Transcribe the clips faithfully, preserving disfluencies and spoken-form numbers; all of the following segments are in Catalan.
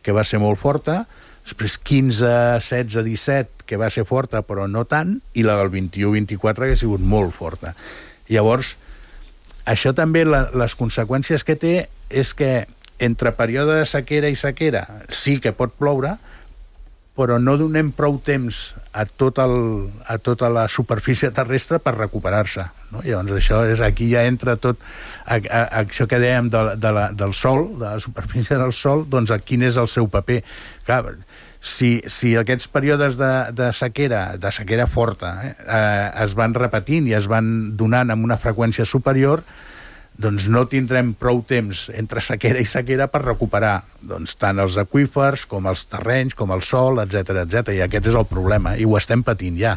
que va ser molt forta, després quinze, setze, disset, que va ser forta, però no tant, i la del vint-i-u vint-i-quatre, que ha sigut molt forta. Llavors, això també, la, les conseqüències que té és que entre període de sequera i sequera sí que pot ploure, però no donem prou temps a, tot el, a tota la superfície terrestre per recuperar-se. No? Llavors, això és, aquí ja entra tot a, a, a això que dèiem de, de la, del sol, de la superfície del sol, doncs a quin és el seu paper. Clar, si, si aquests períodes de, de sequera, de sequera forta, eh, eh, es van repetint i es van donant amb una freqüència superior, doncs no tindrem prou temps entre sequera i sequera per recuperar doncs, tant els aqüífers com els terrenys, com el sol, etcètera, etcètera. I aquest és el problema, i ho estem patint ja.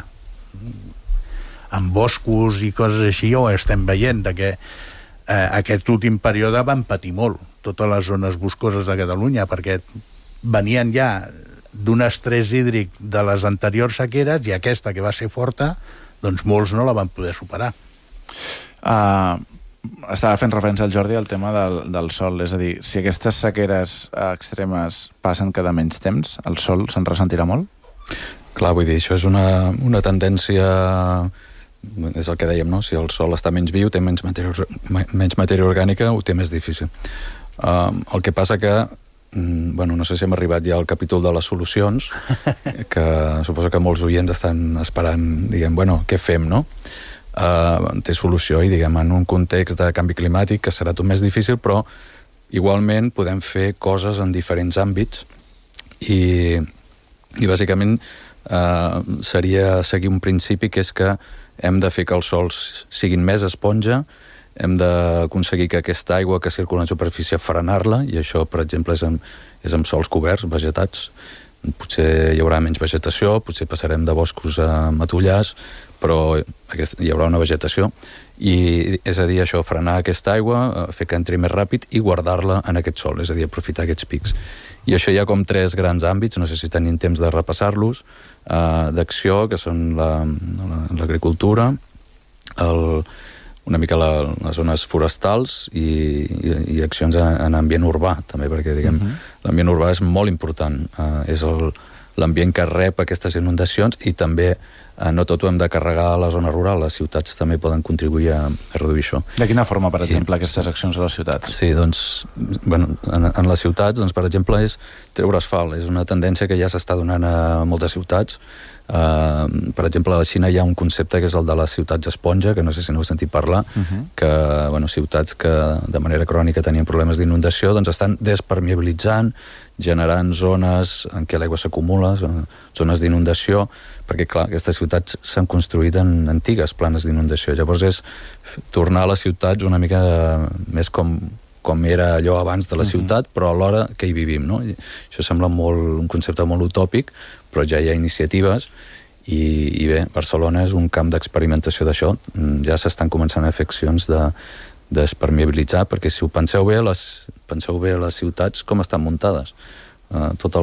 Amb boscos i coses així ho estem veient, de que eh, aquest últim període van patir molt, totes les zones boscoses de Catalunya, perquè venien ja d'un estrès hídric de les anteriors sequeres, i aquesta, que va ser forta, doncs molts no la van poder superar. Uh... Estava fent referència al Jordi al tema del, del sol, és a dir, si aquestes sequeres extremes passen cada menys temps, el sol se'n ressentirà molt? Clar, vull dir, això és una, una tendència, és el que dèiem, no? Si el sol està menys viu, té menys matèria, menys matèria orgànica, ho té més difícil. Uh, el que passa que, mm, bueno, no sé si hem arribat ja al capítol de les solucions, que suposo que molts oients estan esperant, diguem, bueno, què fem, no? Uh, té solució i, diguem, en un context de canvi climàtic que serà tot més difícil, però igualment podem fer coses en diferents àmbits i, i bàsicament uh, seria seguir un principi, que és que hem de fer que els sols siguin més esponja, hem d'aconseguir que aquesta aigua que circula en superfície frenar-la, i això, per exemple, és amb, és amb sols coberts, vegetats. Potser hi haurà menys vegetació, potser passarem de boscos a matollars, però aquest, hi haurà una vegetació, i és a dir, això, frenar aquesta aigua, fer que entri més ràpid i guardar-la en aquest sol, és a dir, aprofitar aquests pics. I això hi ha com tres grans àmbits, no sé si tenim temps de repassar-los, eh, d'acció, que són l'agricultura, la, una mica la, les zones forestals i, i, i accions en, en ambient urbà, també, perquè, diguem, uh-huh. l'ambient urbà és molt important, eh, és el, l'ambient que rep aquestes inundacions, i també eh, no tot ho hem de carregar a la zona rural, les ciutats també poden contribuir a, a reduir això. De quina forma, per exemple, I, aquestes sí. accions a les ciutats? Sí, doncs, bueno, en, en les ciutats, doncs, per exemple, és treure asfalt. És una tendència que ja s'està donant a moltes ciutats. Uh, per exemple, a la Xina hi ha un concepte que és el de les ciutats esponja, que no sé si n'heu sentit parlar, uh-huh. que, bueno, ciutats que de manera crònica tenien problemes d'inundació, doncs estan despermeabilitzant, generant zones en què l'aigua s'acumula, zones d'inundació, perquè, clar, aquestes ciutats s'han construït en antigues planes d'inundació. Llavors és tornar a les ciutats una mica més com, com era allò abans de la ciutat, uh-huh. però alhora que hi vivim, no? I això sembla molt, un concepte molt utòpic, però ja hi ha iniciatives, i, i bé, Barcelona és un camp d'experimentació d'això. Ja s'estan començant a fer accions de despermeabilitzar, perquè si ho penseu bé, les, penseu bé les ciutats com estan muntades. Uh, tota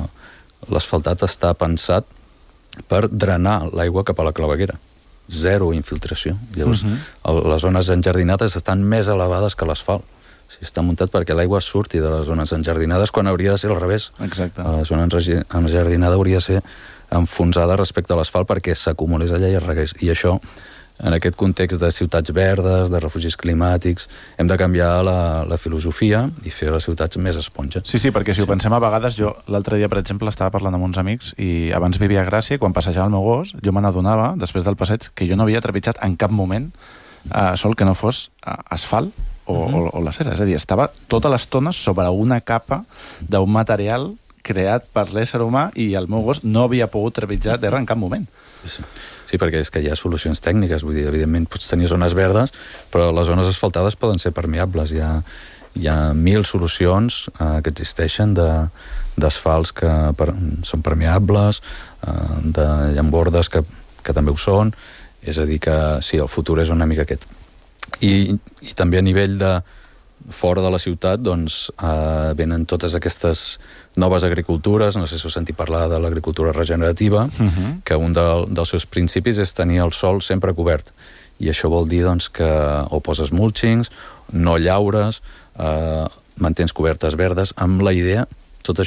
l'asfaltat està pensat per drenar l'aigua cap a la claveguera. Zero infiltració. Llavors, uh-huh. el, les zones enjardinades estan més elevades que l'asfalt. O sigui, està muntat perquè l'aigua surti de les zones enjardinades, quan hauria de ser al revés. Exacte. La zona enjardinada hauria de ser enfonsada respecte a l'asfalt perquè s'acumulés allà i es regués. I això, en aquest context de ciutats verdes, de refugis climàtics, hem de canviar la, la filosofia i fer les ciutats més esponja. Sí, sí, perquè si ho pensem a vegades, jo l'altre dia, per exemple, estava parlant amb uns amics i abans vivia a Gràcia i quan passejava el meu gos, jo me n'adonava, després del passeig, que jo no havia trepitjat en cap moment eh, sol que no fos eh, asfalt o, uh-huh. o, o la cera. És a dir, estava tota l'estona sobre una capa d'un material creat per l'ésser humà i el meu gos no havia pogut trepitjar terra en cap moment. Sí. Sí, perquè és que hi ha solucions tècniques, vull dir, evidentment pots tenir zones verdes, però les zones asfaltades poden ser permeables. Hi ha, hi ha mil solucions eh, que existeixen d'asfalts que per, són permeables, eh, de llambordes que, que també ho són, és a dir que sí, el futur és una mica aquest. I, i també a nivell de fora de la ciutat, doncs, eh, venen totes aquestes noves agricultures, no sé si heu sentit parlar de l'agricultura regenerativa, uh-huh. que un de, dels seus principis és tenir el sòl sempre cobert. I això vol dir, doncs, que o poses mulchings, no llaures, eh, mantens cobertes verdes, amb la idea